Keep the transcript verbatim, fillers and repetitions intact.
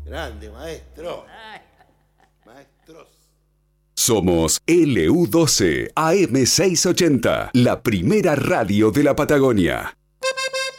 Grande, maestro. Maestros. Somos L U doce A M seiscientos ochenta, la primera radio de la Patagonia.